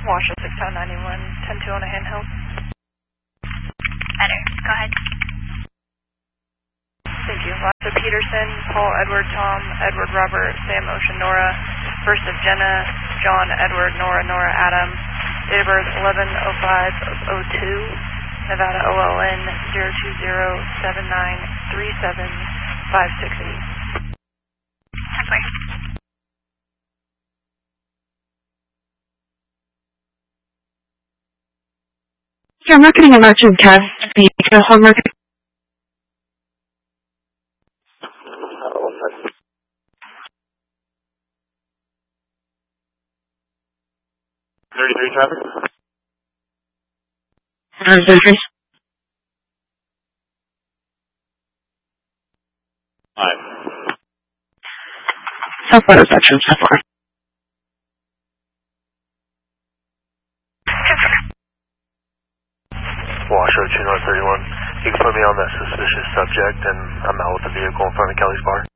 Washoe 6091, 10-2 on a handheld. Better. Go ahead. Thank you. Lisa Peterson, Paul Edward Tom, Edward Robert, Sam Ocean Nora, first of Jenna, John Edward Nora Nora Adam, date of birth 11/05/02, Nevada OLN 020793756. Yeah, I'm not getting a match in CAD. The homework. 33 traffic? 33. Alright. Southwest section, so far. Washoe 2 North 31. You can put me on that suspicious subject, and I'm out with the vehicle in front of Kelly's bar.